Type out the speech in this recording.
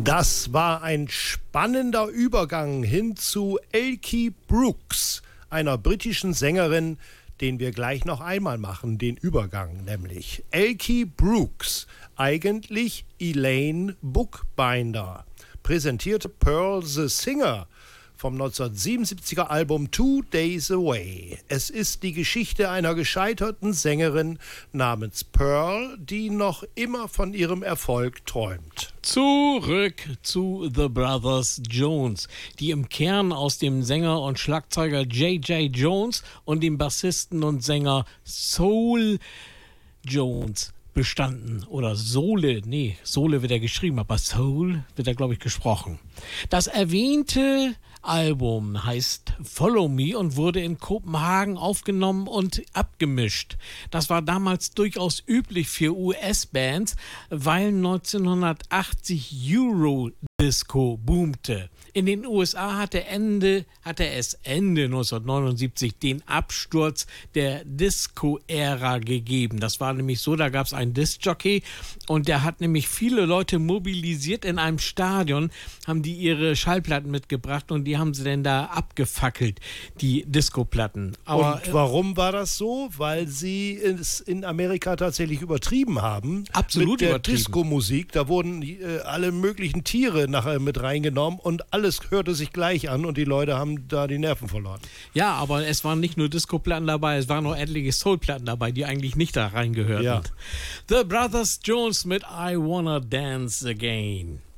Das war ein spannender Übergang hin zu Elkie Brooks, einer britischen Sängerin, den wir gleich noch einmal machen, den Übergang nämlich. Elkie Brooks, eigentlich Elaine Bookbinder, präsentierte Pearl the Singer vom 1977er Album 2 Days Away. Es ist die Geschichte einer gescheiterten Sängerin namens Pearl, die noch immer von ihrem Erfolg träumt. Zurück zu The Brothers Jones, die im Kern aus dem Sänger und Schlagzeuger J.J. Jones und dem Bassisten und Sänger Soul Jones bestanden. Oder Sohle wird er geschrieben, aber Soul wird er, glaube ich, gesprochen. Das erwähnte Album heißt Follow Me und wurde in Kopenhagen aufgenommen und abgemischt. Das war damals durchaus üblich für US-Bands, weil 1980 Eurodisco boomte. In den USA hatte es Ende 1979 den Absturz der Disco-Ära gegeben. Das war nämlich so, da gab es einen Disc-Jockey und der hat nämlich viele Leute mobilisiert in einem Stadion, haben die ihre Schallplatten mitgebracht und die haben sie dann da abgefackelt, die Disco-Platten. Und warum war das so? Weil sie es in Amerika tatsächlich übertrieben haben. Absolut mit der übertrieben. Disco-Musik. Da wurden alle möglichen Tiere nachher mit reingenommen und alles hörte sich gleich an und die Leute haben da die Nerven verloren. Ja, aber es waren nicht nur Disco-Platten dabei, es waren noch etliche Soul-Platten dabei, die eigentlich nicht da reingehörten. Ja. The Brothers Jones mit I Wanna Dance Again.